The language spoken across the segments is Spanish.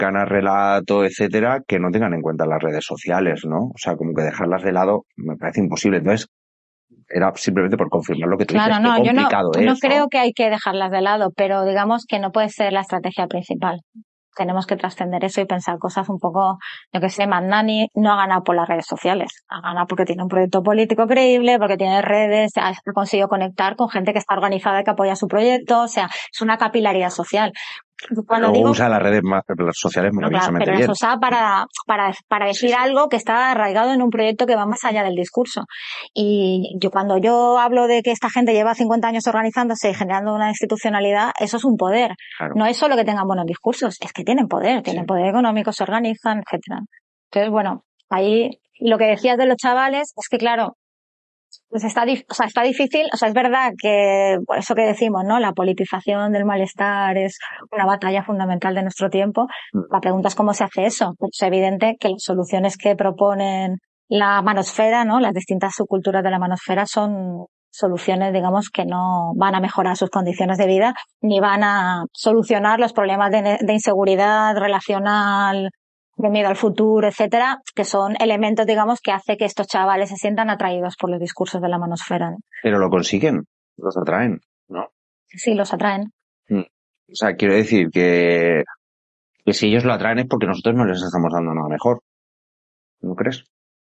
canas relato, etcétera, que no tengan en cuenta las redes sociales, ¿no? O sea, como que dejarlas de lado me parece imposible. Entonces, era simplemente por confirmar lo que tú Claro, dices, qué no, yo complicado no es, ¿no? creo que hay que dejarlas de lado, pero digamos que no puede ser la estrategia principal. Tenemos que trascender eso y pensar cosas un poco, yo que sé, Mandani no ha ganado por las redes sociales, ha ganado porque tiene un proyecto político creíble, porque tiene redes, ha conseguido conectar con gente que está organizada y que apoya su proyecto, o sea, es una capilaridad social. Cuando Luego digo, usa las redes sociales no, claro, maravillosamente pero las bien. usaba para decir algo que está arraigado en un proyecto que va más allá del discurso. Y cuando yo hablo de que esta gente lleva 50 años organizándose y generando una institucionalidad, eso es un poder. Claro. No es solo que tengan buenos discursos, es que tienen poder económico, se organizan, etcétera. Entonces, bueno, ahí lo que decías de los chavales es que, claro, pues está difícil, o sea, es verdad que por eso que decimos, ¿no? La politización del malestar es una batalla fundamental de nuestro tiempo. La pregunta es cómo se hace eso. Pues es evidente que las soluciones que proponen la manosfera, ¿no? Las distintas subculturas de la manosfera son soluciones, digamos, que no van a mejorar sus condiciones de vida ni van a solucionar los problemas de inseguridad relacional, de miedo al futuro, etcétera, que son elementos, digamos, que hace que estos chavales se sientan atraídos por los discursos de la manosfera, ¿no? Pero lo consiguen, los atraen, ¿no? Sí, los atraen. O sea, quiero decir que si ellos lo atraen es porque nosotros no les estamos dando nada mejor. ¿No crees?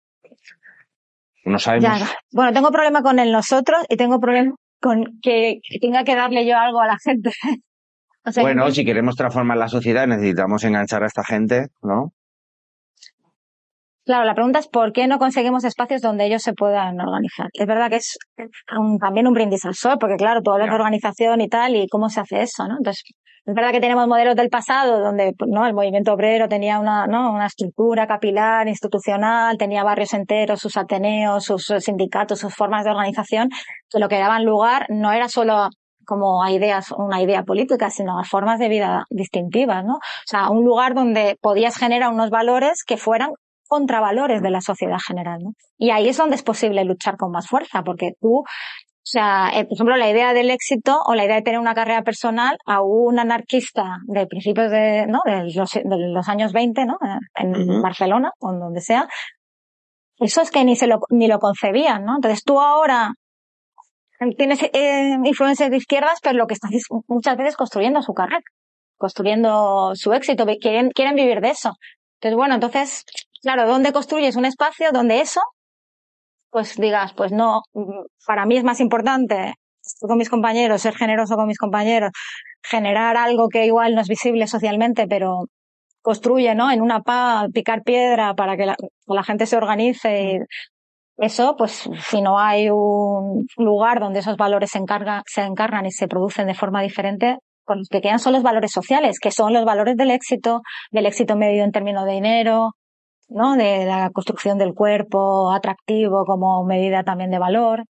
No sabemos. Ya, bueno, tengo problema con el nosotros y tengo problema con que tenga que darle yo algo a la gente. O sea, Bueno, si queremos transformar la sociedad necesitamos enganchar a esta gente, ¿no? claro, la pregunta es por qué no conseguimos espacios donde ellos se puedan organizar. Es verdad que es también un brindis al sol, porque claro, tú hablas de organización y tal, y cómo se hace eso, ¿no? Entonces, es verdad que tenemos modelos del pasado donde, ¿no? El movimiento obrero tenía una estructura capilar, institucional, tenía barrios enteros, sus ateneos, sus sindicatos, sus formas de organización, que lo que daban lugar no era solo como a ideas, una idea política, sino a formas de vida distintivas, ¿no? O sea, un lugar donde podías generar unos valores que fueran contravalores de la sociedad general, ¿no? Y ahí es donde es posible luchar con más fuerza, porque tú, o sea, por ejemplo, la idea del éxito o la idea de tener una carrera personal a un anarquista de principios de los años 20, ¿no? En Barcelona o en donde sea, eso es que ni lo concebían, ¿no? Entonces tú ahora tienes influencias de izquierdas, pero lo que estás es muchas veces construyendo su carrera, construyendo su éxito, quieren vivir de eso. Entonces, bueno, claro, ¿dónde construyes un espacio donde eso, pues digas, pues no, para mí es más importante estar con mis compañeros, ser generoso con mis compañeros, generar algo que igual no es visible socialmente, pero construye, ¿no? En una paz, picar piedra para que la gente se organice y eso, pues si no hay un lugar donde esos valores se encarnan y se producen de forma diferente, pues los que quedan son los valores sociales, que son los valores del éxito medido en términos de dinero, ¿no? De la construcción del cuerpo atractivo como medida también de valor.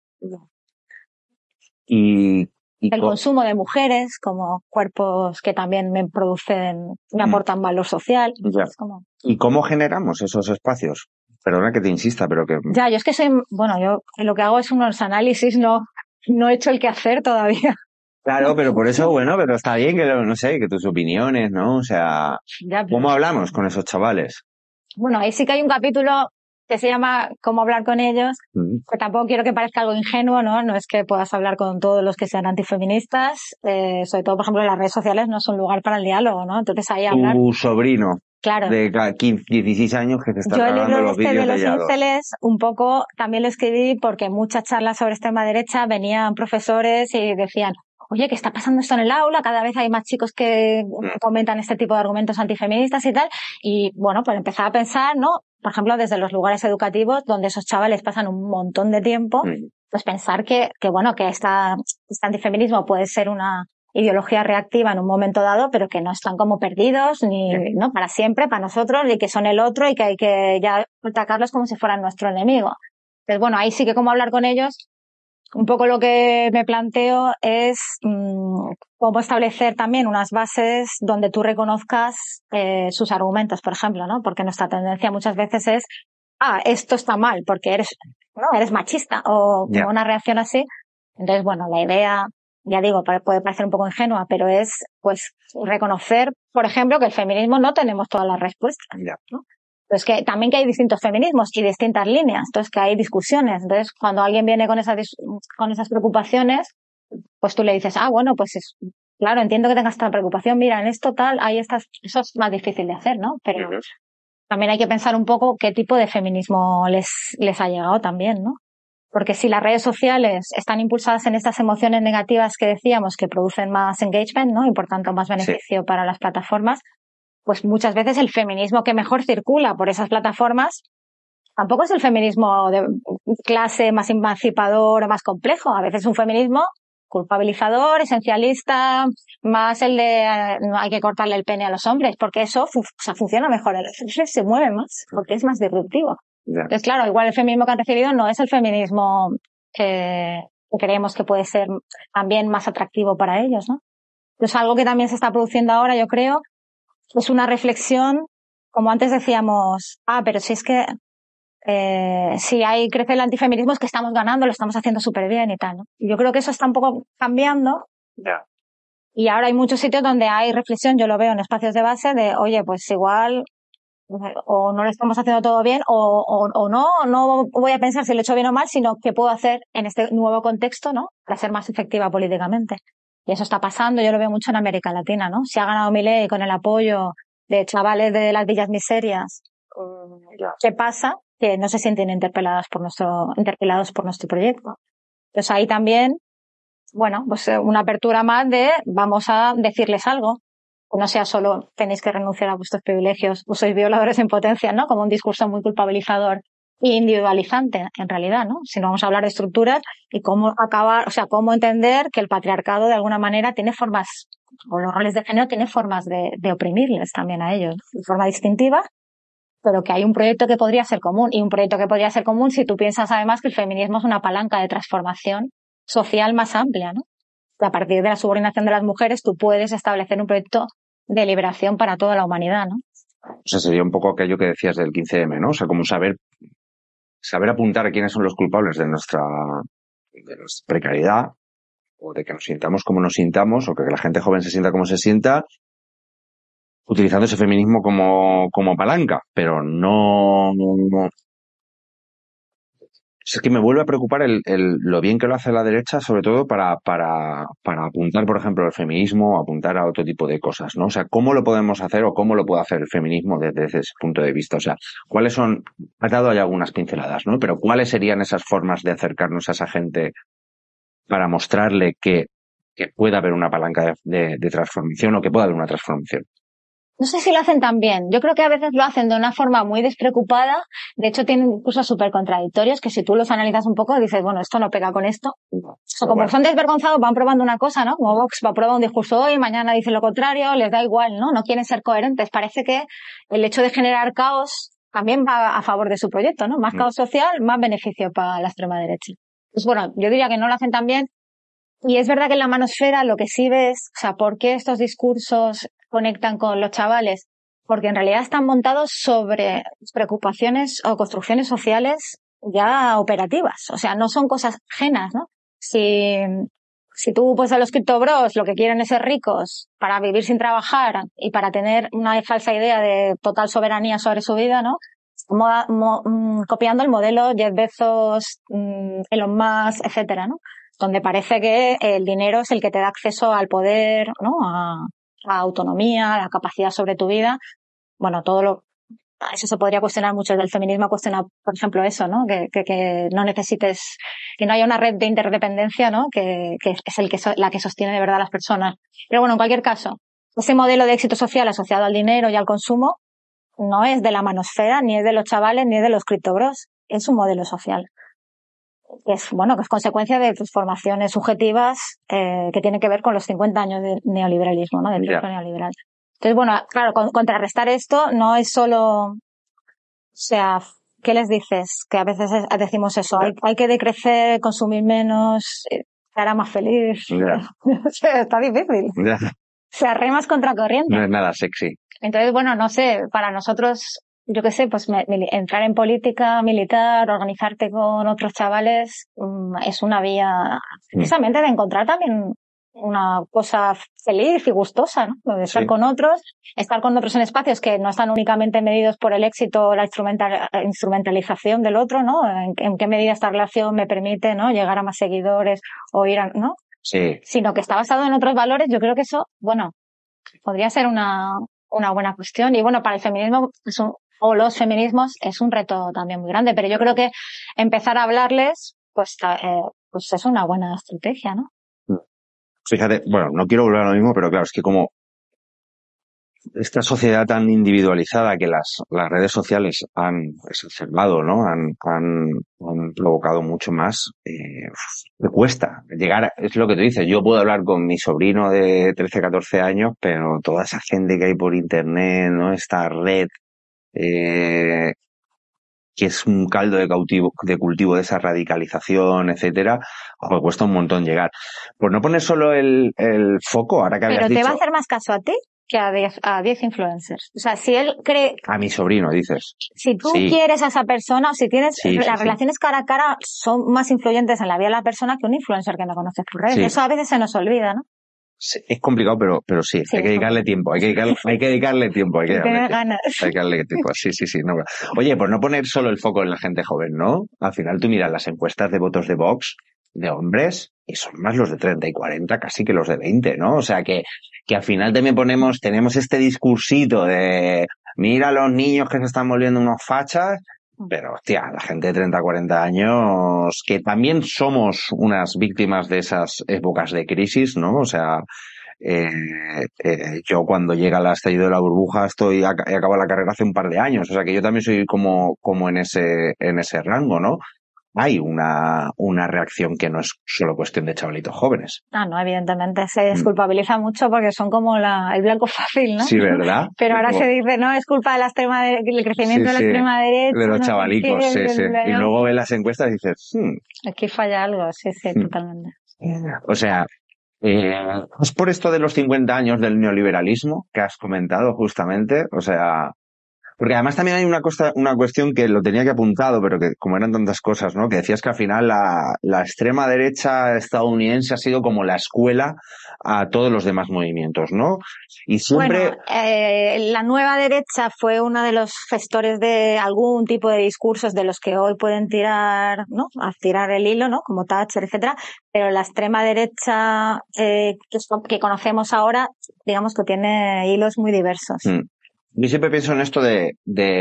Y el consumo de mujeres como cuerpos que también me aportan valor social. Ya. ¿Y cómo generamos esos espacios? Perdona que te insista, pero que... Ya, yo es que yo lo que hago es unos análisis, no he hecho el quehacer todavía. Claro, pero por eso, bueno, pero está bien que, no sé, que tus opiniones, ¿no? O sea, ya, ¿cómo hablamos con esos chavales? Bueno, ahí sí que hay un capítulo que se llama Cómo hablar con ellos, que tampoco quiero que parezca algo ingenuo, ¿no? No es que puedas hablar con todos los que sean antifeministas, sobre todo, por ejemplo, las redes sociales no son lugar para el diálogo, ¿no? Entonces ahí hablar... Tu sobrino. Claro. De 15, 16 años que se está grabando los vídeos de los ínceles un poco también lo escribí porque en muchas charlas sobre extrema derecha venían profesores y decían, oye, ¿qué está pasando esto en el aula? Cada vez hay más chicos que comentan este tipo de argumentos antifeministas y tal. Y bueno, pues empezaba a pensar, ¿no? Por ejemplo, desde los lugares educativos donde esos chavales pasan un montón de tiempo, pues pensar que este antifeminismo puede ser una ideología reactiva en un momento dado, pero que no están como perdidos, ni, ¿no? Para siempre, para nosotros, y que son el otro y que hay que ya atacarlos como si fueran nuestro enemigo. Entonces, bueno, ahí sí que como hablar con ellos, un poco lo que me planteo es cómo establecer también unas bases donde tú reconozcas sus argumentos, por ejemplo, ¿no? Porque nuestra tendencia muchas veces es, esto está mal, porque eres machista, o como una reacción así. Entonces, bueno, la idea ya digo, puede parecer un poco ingenua, pero es pues reconocer, por ejemplo, que el feminismo no tenemos todas las respuestas, ¿no? Entonces, que también que hay distintos feminismos y distintas líneas, entonces que hay discusiones. Entonces, cuando alguien viene con esas preocupaciones, pues tú le dices, bueno, pues claro, entiendo que tengas esta preocupación, mira, en esto tal, ahí estás, eso es más difícil de hacer, ¿no? Pero también hay que pensar un poco qué tipo de feminismo les ha llegado también, ¿no? Porque si las redes sociales están impulsadas en estas emociones negativas que decíamos, que producen más engagement, ¿no? Y por tanto más beneficio para las plataformas, pues muchas veces el feminismo que mejor circula por esas plataformas tampoco es el feminismo de clase más emancipador o más complejo. A veces es un feminismo culpabilizador, esencialista, más el de no hay que cortarle el pene a los hombres, porque eso funciona mejor, se mueve más, porque es más disruptivo. Entonces, claro, igual el feminismo que han recibido no es el feminismo que creemos que puede ser también más atractivo para ellos, ¿no? Entonces, algo que también se está produciendo ahora, yo creo, es una reflexión, como antes decíamos, pero si es que si crece el antifeminismo es que estamos ganando, lo estamos haciendo súper bien y tal, ¿no? Y yo creo que eso está un poco cambiando. Y ahora hay muchos sitios donde hay reflexión, yo lo veo en espacios de base, de oye, pues igual o no lo estamos haciendo todo bien o no voy a pensar si lo he hecho bien o mal, sino qué puedo hacer en este nuevo contexto, ¿no? Para ser más efectiva políticamente. Y eso está pasando, yo lo veo mucho en América Latina, ¿no? Si ha ganado Milei con el apoyo de chavales de las villas miserias, ¿qué pasa? Que no se sienten interpelados por nuestro proyecto. Entonces ahí también, bueno, pues una apertura más de vamos a decirles algo. Que no sea solo tenéis que renunciar a vuestros privilegios o sois violadores en potencia, ¿no? Como un discurso muy culpabilizador e individualizante, en realidad, ¿no? Sino vamos a hablar de estructuras y cómo cómo entender que el patriarcado de alguna manera tiene formas, o los roles de género tienen formas de oprimirles también a ellos, de forma distintiva, pero que hay un proyecto que podría ser común, y un proyecto que podría ser común si tú piensas además que el feminismo es una palanca de transformación social más amplia, ¿no? Que a partir de la subordinación de las mujeres tú puedes establecer un proyecto de liberación para toda la humanidad, ¿no? O sea, sería un poco aquello que decías del 15M, ¿no? O sea, como saber apuntar a quiénes son los culpables de nuestra precariedad, o de que nos sintamos como nos sintamos, o que la gente joven se sienta como se sienta, utilizando ese feminismo como palanca, pero no. Es que me vuelve a preocupar lo bien que lo hace la derecha, sobre todo para apuntar, por ejemplo, al feminismo, apuntar a otro tipo de cosas, ¿no? O sea, ¿cómo lo podemos hacer o cómo lo puede hacer el feminismo desde ese punto de vista? O sea, ¿cuáles son? Has dado ya algunas pinceladas, ¿no? Pero ¿cuáles serían esas formas de acercarnos a esa gente para mostrarle que pueda haber una palanca de transformación o que pueda haber una transformación? No sé si lo hacen tan bien. Yo creo que a veces lo hacen de una forma muy despreocupada. De hecho, tienen discursos súper contradictorios que si tú los analizas un poco dices, bueno, esto no pega con esto. O como son desvergonzados, van probando una cosa, ¿no? Como Vox va a probar un discurso hoy, mañana dice lo contrario, les da igual, ¿no? No quieren ser coherentes. Parece que el hecho de generar caos también va a favor de su proyecto, ¿no? Más caos social, más beneficio para la extrema derecha. Pues bueno, yo diría que no lo hacen tan bien. Y es verdad que en la manosfera lo que sí ves, o sea, ¿por qué estos discursos conectan con los chavales? Porque en realidad están montados sobre preocupaciones o construcciones sociales ya operativas. O sea, no son cosas ajenas, ¿no? Si tú, pues a los criptobros lo que quieren es ser ricos para vivir sin trabajar y para tener una falsa idea de total soberanía sobre su vida, ¿no? Copiando el modelo Jeff Bezos, Elon Musk, etcétera, ¿no? Donde parece que el dinero es el que te da acceso al poder, ¿no? A autonomía, a la capacidad sobre tu vida. Bueno, eso se podría cuestionar mucho. El feminismo cuestiona, por ejemplo, eso, ¿no? Que no necesites, que no haya una red de interdependencia, ¿no? Que es la que sostiene de verdad a las personas. Pero bueno, en cualquier caso, ese modelo de éxito social asociado al dinero y al consumo no es de la manosfera, ni es de los chavales, ni es de los criptobros. Es un modelo social. Que es consecuencia de transformaciones subjetivas que tienen que ver con los 50 años de neoliberalismo, ¿no? Del neoliberal. Entonces, bueno, claro, contrarrestar esto no es solo, o sea, ¿qué les dices? Que a veces decimos eso, hay que decrecer, consumir menos, te hará más feliz. Está difícil. O sea, remas contra corriente. No es nada sexy. Entonces, bueno, no sé, para nosotros, yo qué sé, pues entrar en política militar, organizarte con otros chavales, es una vía precisamente de encontrar también una cosa feliz y gustosa, ¿no? Lo de estar con otros en espacios que no están únicamente medidos por el éxito o la instrumentalización del otro, ¿no? En qué medida esta relación me permite, ¿no? Llegar a más seguidores o ir a, ¿no? Sí. Sino que está basado en otros valores. Yo creo que eso, bueno, podría ser una buena cuestión. Y bueno, para el feminismo o los feminismos es un reto también muy grande, pero yo creo que empezar a hablarles, pues es una buena estrategia, ¿no? Fíjate, bueno, no quiero volver a lo mismo, pero claro, es que como esta sociedad tan individualizada que las redes sociales han exacerbado, ¿no? Han provocado mucho más, me cuesta llegar, es lo que tú dices, yo puedo hablar con mi sobrino de 13, 14 años, pero toda esa gente que hay por internet, ¿no? Esta red, que es un caldo de cultivo de esa radicalización, etcétera, pues cuesta un montón llegar. Por no poner solo el foco, ahora que habías dicho... Pero te va a hacer más caso a ti que a 10 influencers. O sea, si él cree... A mi sobrino, dices. Si tú quieres a esa persona, o si tienes... las relaciones cara a cara son más influyentes en la vida de la persona que un influencer que no conoces por redes. Eso a veces se nos olvida, ¿no? Es complicado, pero sí, hay que dedicarle tiempo, hay que dedicarle tiempo, hay que dedicarle tiempo, sí, no. Oye, por no poner solo el foco en la gente joven, ¿no? Al final tú miras las encuestas de votos de Vox, de hombres, y son más los de 30 y 40 casi que los de 20, ¿no? O sea que al final también tenemos este discursito de mira a los niños que se están volviendo unos fachas, pero, hostia, la gente de 30, 40 años, que también somos unas víctimas de esas épocas de crisis, ¿no? O sea, yo cuando llega el estallido de la burbuja he acabado la carrera hace un par de años, o sea que yo también soy como en ese rango, ¿no? Hay una reacción que no es solo cuestión de chavalitos jóvenes. No, evidentemente se desculpabiliza mucho porque son como el blanco fácil, ¿no? Sí, ¿verdad? Pero ahora se dice, no, es culpa del crecimiento de la extrema derecha. De los chavalicos, sí. Y luego ves las encuestas y dices, aquí falla algo, sí, totalmente. O sea, es por esto de los 50 años del neoliberalismo que has comentado justamente, o sea... Porque además también hay una cuestión que lo tenía que apuntado, pero que como eran tantas cosas, ¿no? Que decías que al final la extrema derecha estadounidense ha sido como la escuela a todos los demás movimientos, ¿no? Y siempre... Bueno, la nueva derecha fue uno de los gestores de algún tipo de discursos de los que hoy pueden tirar, ¿no? A tirar el hilo, ¿no? Como Thatcher, etcétera. Pero la extrema derecha que conocemos ahora, digamos que tiene hilos muy diversos. Yo siempre pienso en esto de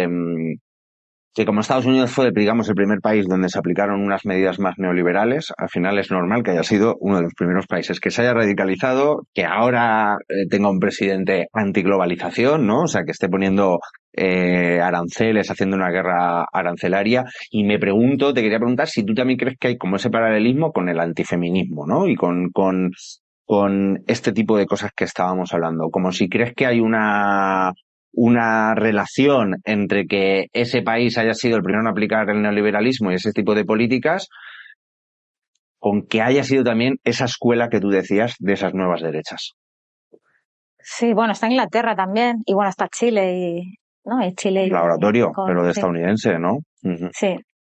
que como Estados Unidos fue, digamos, el primer país donde se aplicaron unas medidas más neoliberales, al final es normal que haya sido uno de los primeros países que se haya radicalizado, que ahora tenga un presidente antiglobalización, ¿no? O sea, que esté poniendo aranceles, haciendo una guerra arancelaria. Y te quería preguntar si tú también crees que hay como ese paralelismo con el antifeminismo, ¿no? Y con este tipo de cosas que estábamos hablando. Como si crees que hay una relación entre que ese país haya sido el primero en aplicar el neoliberalismo y ese tipo de políticas, con que haya sido también esa escuela que tú decías de esas nuevas derechas. Sí, bueno, está Inglaterra también, y bueno, está Chile ¿no? Y Chile el laboratorio, pero de estadounidense, ¿no? Sí.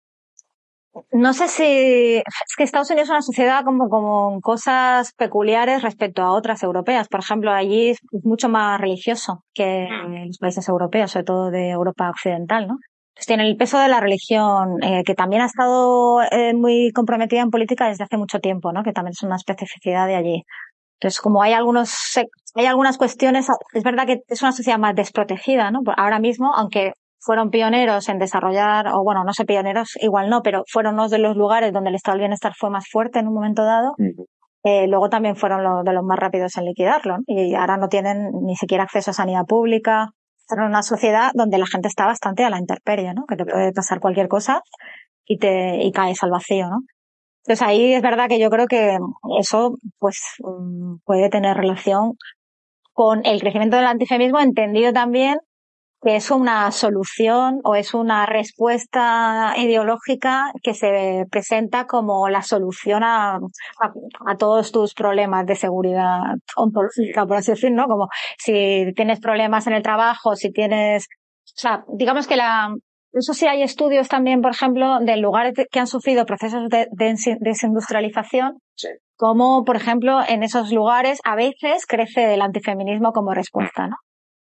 No sé si... Es que Estados Unidos es una sociedad como con cosas peculiares respecto a otras europeas. Por ejemplo, allí es mucho más religioso que en los países europeos, sobre todo de Europa occidental, ¿no? Entonces tiene el peso de la religión, que también ha estado muy comprometida en política desde hace mucho tiempo, ¿no? Que también es una especificidad de allí. Entonces, como hay algunas cuestiones, es verdad que es una sociedad más desprotegida, ¿no? Ahora mismo, aunque fueron pioneros en desarrollar, o bueno, no sé, pioneros igual no, pero fueron uno de los lugares donde el estado del bienestar fue más fuerte en un momento dado. Luego también fueron de los más rápidos en liquidarlo, ¿no? Y ahora no tienen ni siquiera acceso a sanidad pública. Están en una sociedad donde la gente está bastante a la intemperie, ¿no? Que te puede pasar cualquier cosa y caes al vacío, ¿no? Entonces ahí es verdad que yo creo que eso pues puede tener relación con el crecimiento del antifeminismo, entendido también que es una solución o es una respuesta ideológica que se presenta como la solución a todos tus problemas de seguridad ontológica, por así decirlo, ¿no? Como si tienes problemas en el trabajo, si tienes... O sea, digamos que eso sí hay estudios también, por ejemplo, de lugares que han sufrido procesos de desindustrialización, Sí. Cómo, por ejemplo, en esos lugares a veces crece el antifeminismo como respuesta, ¿no?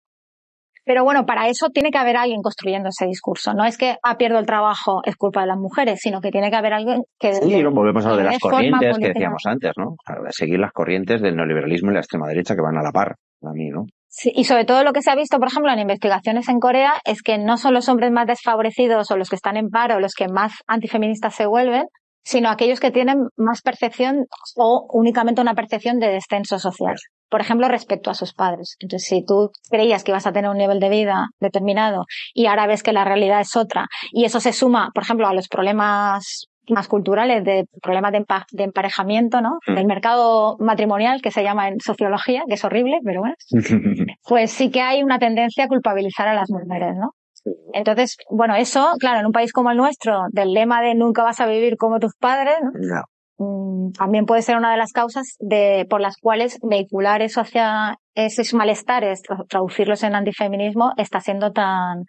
Pero bueno, para eso tiene que haber alguien construyendo ese discurso. No es que pierdo el trabajo, es culpa de las mujeres, sino que tiene que haber alguien que... Sí, ¿no? Volvemos a lo de las corrientes que política. decíamos antes, ¿no? Seguir las corrientes del neoliberalismo y la extrema derecha que van a la par, a mí, ¿no? Sí, y sobre todo lo que se ha visto, por ejemplo, en investigaciones en Corea, es que no son los hombres más desfavorecidos o los que están en paro los que más antifeministas se vuelven, sino aquellos que tienen más percepción o únicamente una percepción de descenso social. Por ejemplo, respecto a sus padres. Entonces, si tú creías que ibas a tener un nivel de vida determinado y ahora ves que la realidad es otra, y eso se suma, por ejemplo, a los problemas más culturales, de problemas de emparejamiento, ¿no? Del mercado matrimonial, que se llama en sociología, que es horrible, pero bueno, pues sí que hay una tendencia a culpabilizar a las mujeres, ¿no? Entonces, bueno, eso, claro, en un país como el nuestro, del lema de nunca vas a vivir como tus padres, ¿no? También puede ser una de las causas por las cuales vehicular eso hacia esos malestares, traducirlos en antifeminismo, está siendo tan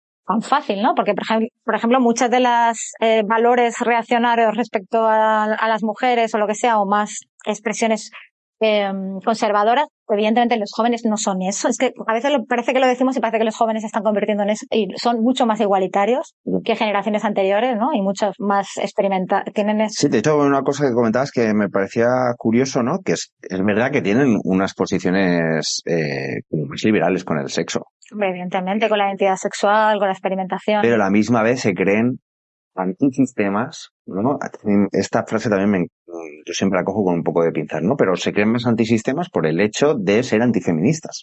fácil, ¿no? Porque, por ejemplo, muchas de las valores reaccionarios respecto a las mujeres o lo que sea, o más expresiones conservadoras, evidentemente los jóvenes no son eso. Es que a veces parece que lo decimos y parece que los jóvenes se están convirtiendo en eso y son mucho más igualitarios que generaciones anteriores, ¿no? Y muchos más tienen eso. Sí, de hecho, una cosa que comentabas que me parecía curioso, ¿no? Que es verdad que tienen unas posiciones como más liberales con el sexo. Hombre, evidentemente, con la identidad sexual, con la experimentación. Pero a la misma vez se creen antisistemas, ¿no? Esta frase también yo siempre la cojo con un poco de pinzas, ¿no? Pero se creen más antisistemas por el hecho de ser antifeministas.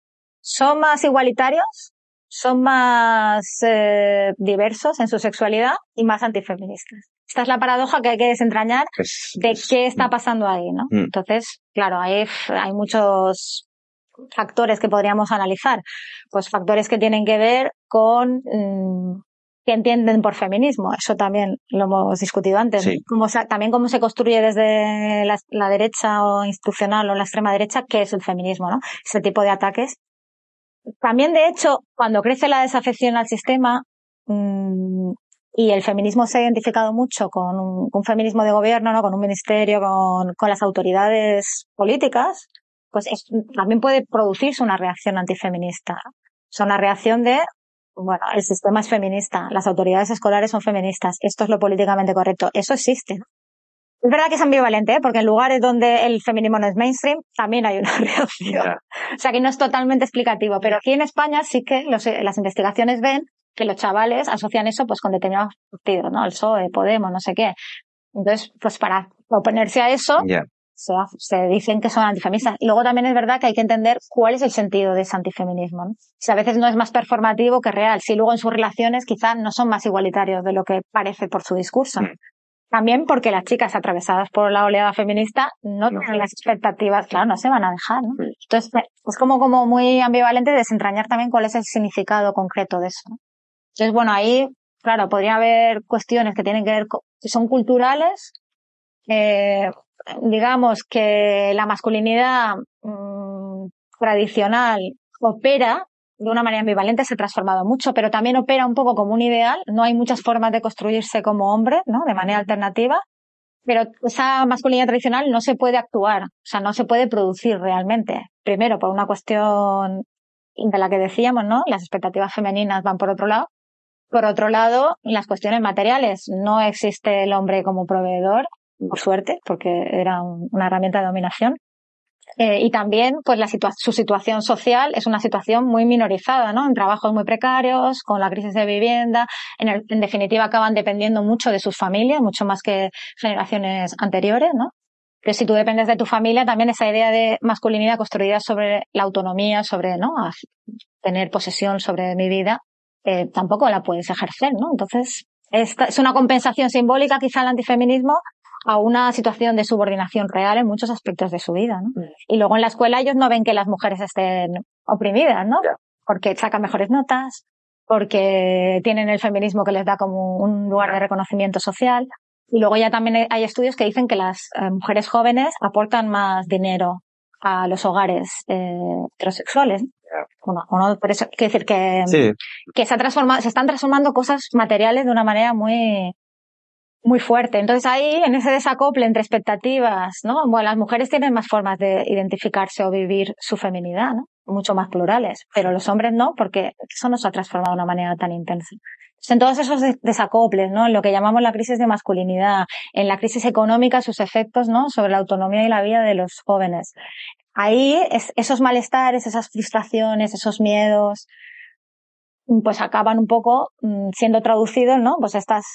Son más igualitarios, son más diversos en su sexualidad y más antifeministas. Esta es la paradoja que hay que desentrañar de qué está pasando ahí, ¿no? Entonces, claro, hay muchos factores que podríamos analizar. Pues factores que tienen que ver con qué entienden por feminismo. Eso también lo hemos discutido antes. Sí. También cómo se construye desde la derecha o institucional o la extrema derecha qué es el feminismo, ¿no? Ese tipo de ataques. También, de hecho, cuando crece la desafección al sistema y el feminismo se ha identificado mucho con un feminismo de gobierno, ¿no? Con un ministerio, con las autoridades políticas, pues también puede producirse una reacción antifeminista. O sea, una reacción de, bueno, el sistema es feminista, las autoridades escolares son feministas, esto es lo políticamente correcto. Eso existe, ¿no? Es verdad que es ambivalente, porque en lugares donde el feminismo no es mainstream, también hay una reacción. Yeah. O sea, que no es totalmente explicativo. Pero aquí en España sí que las investigaciones ven que los chavales asocian eso pues con determinados partidos, ¿no? El PSOE, Podemos, no sé qué. Entonces, pues para oponerse a eso, yeah, se dicen que son antifeministas. Y luego también es verdad que hay que entender cuál es el sentido de ese antifeminismo, ¿no? Si a veces no es más performativo que real, si luego en sus relaciones quizás no son más igualitarios de lo que parece por su discurso. También porque las chicas atravesadas por la oleada feminista no tienen las expectativas, claro, no se van a dejar, ¿no? Entonces, es como muy ambivalente desentrañar también cuál es el significado concreto de eso, ¿no? Entonces, bueno, ahí, claro, podría haber cuestiones que tienen que ver que son culturales, digamos que la masculinidad tradicional opera de una manera ambivalente, se ha transformado mucho, pero también opera un poco como un ideal. No hay muchas formas de construirse como hombre, ¿no? De manera alternativa. Pero esa masculinidad tradicional no se puede actuar, o sea, no se puede producir realmente. Primero, por una cuestión de la que decíamos, ¿no? Las expectativas femeninas van por otro lado. Por otro lado, las cuestiones materiales. No existe el hombre como proveedor, por suerte, porque era una herramienta de dominación. Y también, pues su situación social es una situación muy minorizada, ¿no? En trabajos muy precarios, con la crisis de vivienda. En definitiva, acaban dependiendo mucho de sus familias, mucho más que generaciones anteriores, ¿no? Pero si tú dependes de tu familia, también esa idea de masculinidad construida sobre la autonomía, sobre, ¿no? Tener posesión sobre mi vida, tampoco la puedes ejercer, ¿no? Entonces, esta es una compensación simbólica, quizá, el antifeminismo, a una situación de subordinación real en muchos aspectos de su vida, ¿no? Y luego en la escuela ellos no ven que las mujeres estén oprimidas, ¿no? Porque sacan mejores notas, porque tienen el feminismo que les da como un lugar de reconocimiento social. Y luego ya también hay estudios que dicen que las mujeres jóvenes aportan más dinero a los hogares heterosexuales. Bueno, por eso quiero decir que, sí, que se están transformando cosas materiales de una manera muy muy fuerte. Entonces ahí, en ese desacople entre expectativas, ¿no? Bueno, las mujeres tienen más formas de identificarse o vivir su feminidad, ¿no? Mucho más plurales, pero los hombres no, porque eso no se ha transformado de una manera tan intensa. Entonces, en todos esos desacoples, ¿no? En lo que llamamos la crisis de masculinidad, en la crisis económica, sus efectos, ¿no? Sobre la autonomía y la vida de los jóvenes. Ahí, esos malestares, esas frustraciones, esos miedos, pues acaban un poco siendo traducidos, ¿no? Pues estas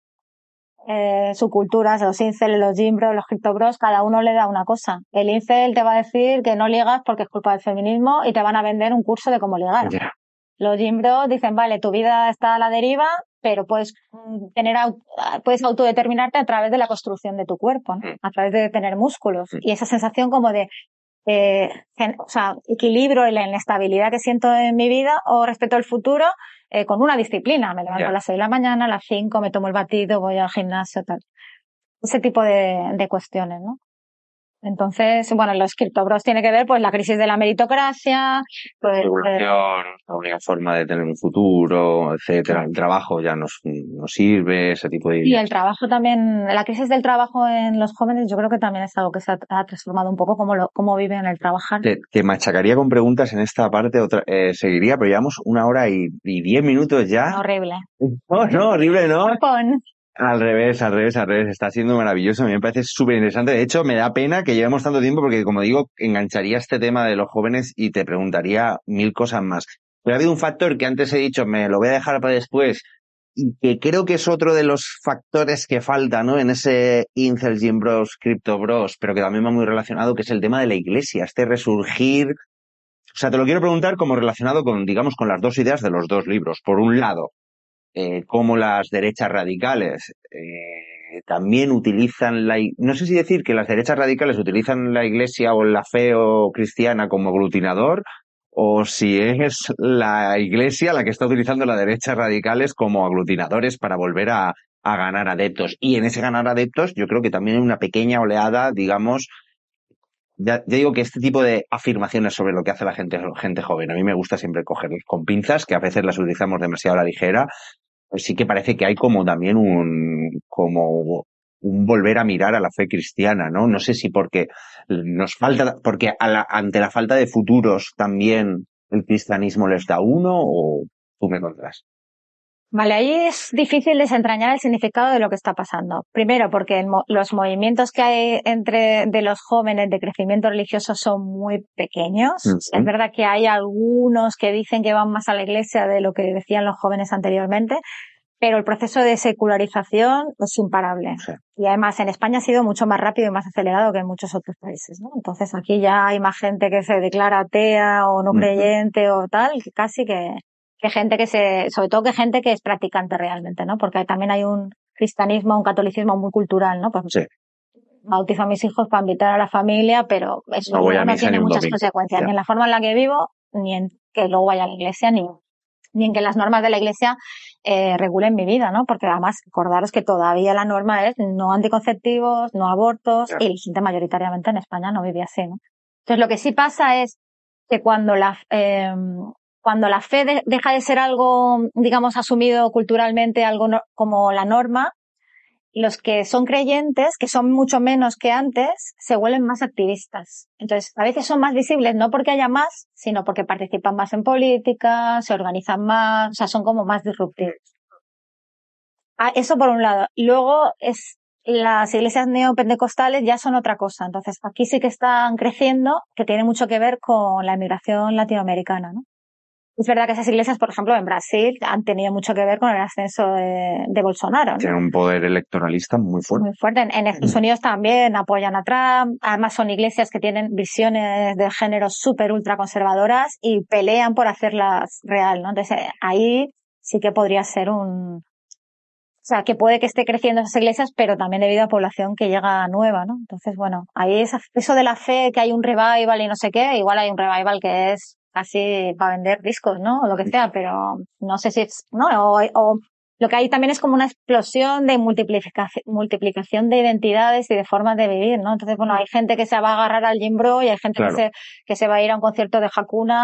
subculturas, los incel, los gym bros, los crypto bros, cada uno le da una cosa. El incel te va a decir que no ligas porque es culpa del feminismo y te van a vender un curso de cómo ligar. Ya. Los gym bros dicen, vale, tu vida está a la deriva, pero puedes puedes autodeterminarte a través de la construcción de tu cuerpo, ¿no? A través de tener músculos. Y esa sensación como de o sea, equilibro en la inestabilidad que siento en mi vida o respecto al futuro con una disciplina. Me levanto a las 6 de la mañana, a las 5 me tomo el batido, voy al gimnasio, tal. Ese tipo de cuestiones, ¿no? Entonces, bueno, los criptobros tiene que ver pues la crisis de la meritocracia, pues, Regulación, la única forma de tener un futuro, etcétera. El trabajo ya nos sirve, ese tipo de y ideas. el trabajo también, la crisis del trabajo en los jóvenes, yo creo que también es algo que se ha transformado un poco cómo viven el trabajar. Te machacaría con preguntas en esta parte, seguiría, pero llevamos 1 hora y 10 minutos ya. Horrible. No, horrible, ¿no? Con... Al revés. Está siendo maravilloso. A mí me parece súper interesante. De hecho, me da pena que llevemos tanto tiempo porque, como digo, engancharía este tema de los jóvenes y te preguntaría 1000 cosas más. Pero ha habido un factor que antes he dicho, me lo voy a dejar para después, y que creo que es otro de los factores que falta, ¿no? En ese Incel, Gym Bros, Crypto Bros, pero que también va muy relacionado, que es el tema de la iglesia, este resurgir. O sea, te lo quiero preguntar como relacionado con, digamos, con las dos ideas de los dos libros. Por un lado, cómo las derechas radicales también utilizan no sé si decir que las derechas radicales utilizan la iglesia o la fe o cristiana como aglutinador, o si es la iglesia la que está utilizando las derechas radicales como aglutinadores para volver a ganar adeptos. Y en ese ganar adeptos yo creo que también hay una pequeña oleada, digamos. Ya digo que este tipo de afirmaciones sobre lo que hace la gente joven, a mí me gusta siempre cogerlas con pinzas, que a veces las utilizamos demasiado a la ligera. Pues sí que parece que hay como también como un volver a mirar a la fe cristiana, ¿no? No sé si porque nos falta, porque ante la falta de futuros también el cristianismo les da uno, o tú me contarás. Vale, ahí es difícil desentrañar el significado de lo que está pasando. Primero, porque los movimientos que hay de los jóvenes de crecimiento religioso son muy pequeños. Uh-huh. Es verdad que hay algunos que dicen que van más a la iglesia de lo que decían los jóvenes anteriormente, pero el proceso de secularización es imparable. Sí. Y además en España ha sido mucho más rápido y más acelerado que en muchos otros países, ¿no? Entonces aquí ya hay más gente que se declara atea o no creyente o tal, casi que gente sobre todo que gente que es practicante realmente, ¿no? Porque también hay un cristianismo, un catolicismo muy cultural, ¿no? Pues sí. Bautizo a mis hijos para invitar a la familia, pero eso no tiene muchas consecuencias, ni en la forma en la que vivo, ni en que luego vaya a la iglesia, ni en que las normas de la iglesia regulen mi vida, ¿no? Porque además, acordaros que todavía la norma es no anticonceptivos, no abortos, y la gente mayoritariamente en España no vive así, ¿no? Entonces, lo que sí pasa es que cuando la fe deja de ser algo, digamos, asumido culturalmente, algo como la norma, los que son creyentes, que son mucho menos que antes, se vuelven más activistas. Entonces, a veces son más visibles, no porque haya más, sino porque participan más en política, se organizan más, o sea, son como más disruptivos. Eso por un lado. Luego, las iglesias neopentecostales ya son otra cosa. Entonces, aquí sí que están creciendo, que tiene mucho que ver con la inmigración latinoamericana, ¿no? Es verdad que esas iglesias, por ejemplo, en Brasil han tenido mucho que ver con el ascenso de Bolsonaro, ¿no? Tienen un poder electoralista muy fuerte. Muy fuerte. En Estados Unidos también apoyan a Trump. Además son iglesias que tienen visiones de género súper ultra conservadoras y pelean por hacerlas real, ¿no? Entonces ahí sí que podría ser o sea, que puede que esté creciendo esas iglesias, pero también debido a población que llega nueva, ¿no? Entonces, bueno, ahí eso de la fe, que hay un revival y no sé qué, igual hay un revival que es casi para vender discos, ¿no? O lo que sea, pero no sé si es, ¿no? O lo que hay también es como una explosión de multiplicación de identidades y de formas de vivir, ¿no? Entonces, bueno, hay gente que se va a agarrar al gym bro y hay gente que se va a ir a un concierto de Hakuna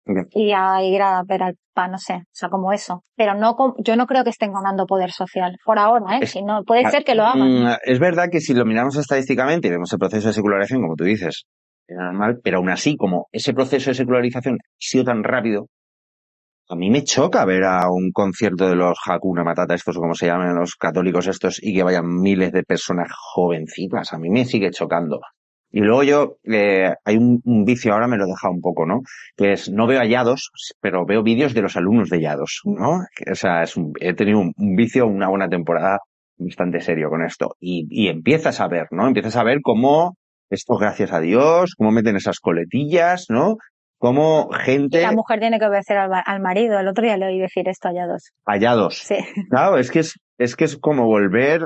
y a ir a ver al pan, no sé, o sea, como eso. Pero no, yo no creo que estén ganando poder social, por ahora, ¿eh? Si no, puede ser que lo hagan. Es verdad que si lo miramos estadísticamente y vemos el proceso de secularización, como tú dices, es normal, pero aún así, como ese proceso de secularización ha sido tan rápido, a mí me choca ver a un concierto de los Hakuna Matata, estos o como se llaman los católicos estos, y que vayan miles de personas jovencitas. A mí me sigue chocando. Y luego yo, hay un vicio, ahora me lo he dejado un poco, ¿no? Que es, no veo a Yados, pero veo vídeos de los alumnos de Yados, ¿no? O sea, he tenido un vicio, una buena temporada bastante serio con esto. Y empiezas a ver, ¿no? Empiezas a ver cómo esto, gracias a Dios, cómo meten esas coletillas, ¿no? Cómo gente... La mujer tiene que obedecer al marido. El otro día le oí decir esto a Yados. A Yados. Sí. Claro, es que es como volver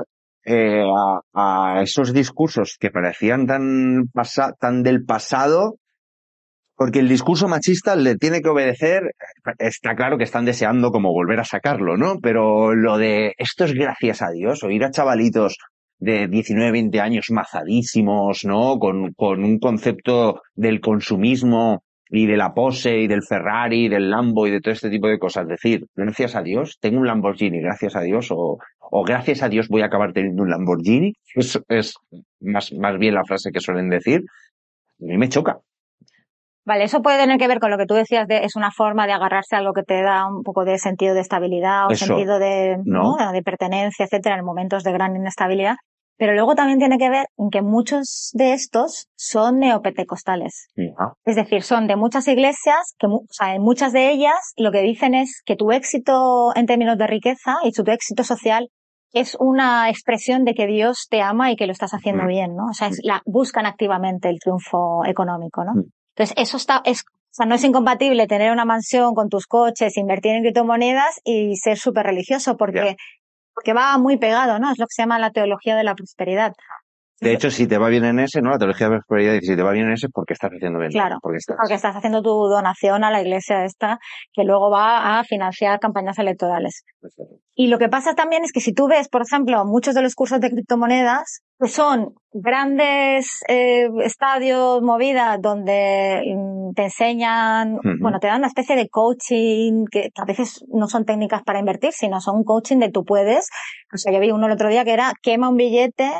a esos discursos que parecían tan del pasado, porque el discurso machista le tiene que obedecer. Está claro que están deseando como volver a sacarlo, ¿no? Pero lo de esto es gracias a Dios, oír a chavalitos de 19, 20 años mazadísimos, ¿no? Con un concepto del consumismo y de la pose y del Ferrari y del Lambo y de todo este tipo de cosas. Decir, gracias a Dios, tengo un Lamborghini, gracias a Dios, o gracias a Dios voy a acabar teniendo un Lamborghini. Eso es más bien la frase que suelen decir. A mí me choca. Vale, eso puede tener que ver con lo que tú decías, es una forma de agarrarse a algo que te da un poco de sentido de estabilidad o eso, sentido de, ¿no? de pertenencia, etcétera, en momentos de gran inestabilidad. Pero luego también tiene que ver en que muchos de estos son neopentecostales. Yeah. Es decir, son de muchas iglesias, o sea, en muchas de ellas lo que dicen es que tu éxito en términos de riqueza y tu éxito social es una expresión de que Dios te ama y que lo estás haciendo bien, ¿no? O sea, buscan activamente el triunfo económico, ¿no? Entonces, eso o sea, no es incompatible tener una mansión con tus coches, invertir en criptomonedas y ser súper religioso, porque va muy pegado, ¿no? Es lo que se llama la teología de la prosperidad. De hecho, si te va bien en ese, ¿no? La teología de la prosperidad dice, si te va bien en ese, porque estás haciendo bien. Claro, porque estás haciendo tu donación a la iglesia esta, que luego va a financiar campañas electorales. Y lo que pasa también es que si tú ves, por ejemplo, muchos de los cursos de criptomonedas, que son grandes estadios, movidas, donde te enseñan, bueno, te dan una especie de coaching, que a veces no son técnicas para invertir, sino son un coaching de tú puedes. O sea, yo vi uno el otro día que era quema un billete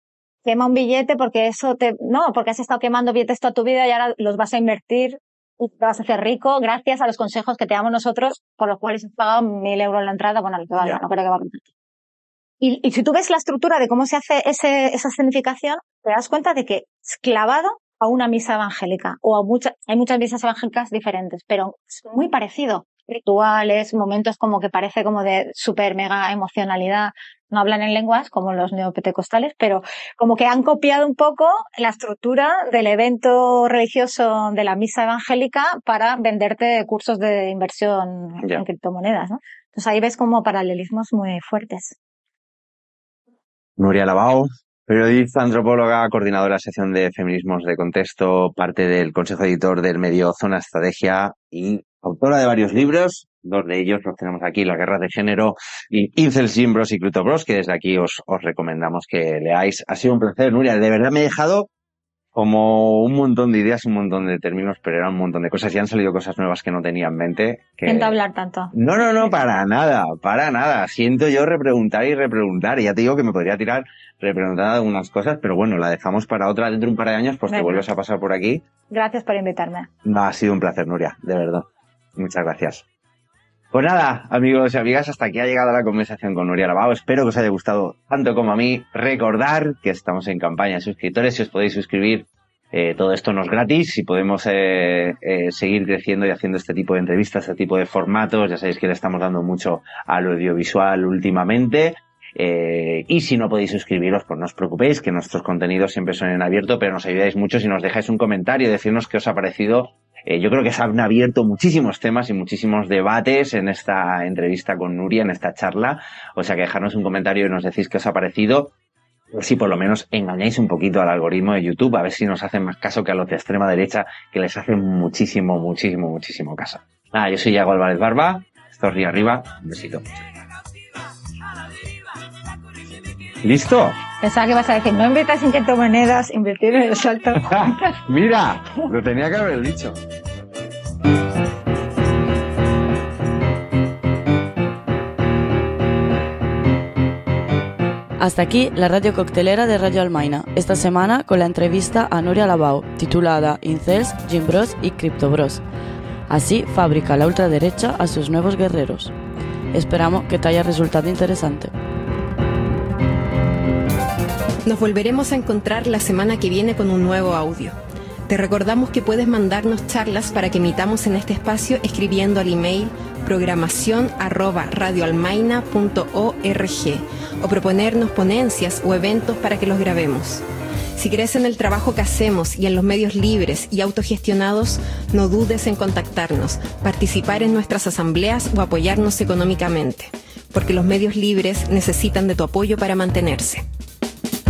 porque porque has estado quemando billetes toda tu vida y ahora los vas a invertir y te vas a hacer rico gracias a los consejos que te damos nosotros, por los cuales has pagado 1.000 euros en la entrada, bueno, lo que valga, no creo que va a contar. Y si tú ves la estructura de cómo se hace esa escenificación, te das cuenta de que es clavado a una misa evangélica, o hay muchas misas evangélicas diferentes, pero es muy parecido. Rituales, momentos como que parece como de super mega emocionalidad. No hablan en lenguas como los neopentecostales, pero como que han copiado un poco la estructura del evento religioso de la misa evangélica para venderte cursos de inversión en criptomonedas, ¿no? Entonces ahí ves como paralelismos muy fuertes. Nuria Labao, periodista, antropóloga, coordinadora de la sección de feminismos de contexto, parte del consejo editor del medio Zona Estrategia y autora de varios libros, 2 de ellos los tenemos aquí, Las guerras de género y Incels, Gimbros y Clutobros, que desde aquí os recomendamos que leáis. Ha sido un placer, Nuria, de verdad me he dejado como un montón de ideas, un montón de términos, pero eran un montón de cosas y han salido cosas nuevas que no tenía en mente. Siento hablar tanto. No, para nada. Siento yo repreguntar y ya te digo que me podría tirar repreguntar algunas cosas, pero bueno, la dejamos para otra dentro de un par de años, pues te vuelves a pasar por aquí. Gracias por invitarme. No, ha sido un placer, Nuria, de verdad. Muchas gracias. Pues nada, amigos y amigas, hasta aquí ha llegado la conversación con Nuria Labao. Espero que os haya gustado tanto como a mí. Recordar que estamos en campaña de suscriptores. Si os podéis suscribir, todo esto no es gratis. Si podemos seguir creciendo y haciendo este tipo de entrevistas, este tipo de formatos, ya sabéis que le estamos dando mucho al audiovisual últimamente. Y si no podéis suscribiros, pues no os preocupéis, que nuestros contenidos siempre son en abierto, pero nos ayudáis mucho si nos dejáis un comentario, decirnos qué os ha parecido. Yo creo que se han abierto muchísimos temas y muchísimos debates en esta entrevista con Nuria, en esta charla. O sea que dejadnos un comentario y nos decís qué os ha parecido. Si por lo menos engañáis un poquito al algoritmo de YouTube, a ver si nos hacen más caso que a los de extrema derecha, que les hacen muchísimo caso. Nada, yo soy Iago Álvarez Barba. Esto es Río Arriba. Un besito. ¿Listo? Pensaba que ibas a decir, no invertáis en criptomonedas, invertir en el salto. Mira, lo tenía que haber dicho. Hasta aquí la radio coctelera de Radio Almaina, esta semana con la entrevista a Nuria Labau, titulada Incels, Gym Bros y Crypto Bros. Así fabrica la ultraderecha a sus nuevos guerreros. Esperamos que te haya resultado interesante. Nos volveremos a encontrar la semana que viene con un nuevo audio. Te recordamos que puedes mandarnos charlas para que emitamos en este espacio escribiendo al email programacion@radioalmaina.org o proponernos ponencias o eventos para que los grabemos. Si crees en el trabajo que hacemos y en los medios libres y autogestionados, no dudes en contactarnos, participar en nuestras asambleas o apoyarnos económicamente, porque los medios libres necesitan de tu apoyo para mantenerse.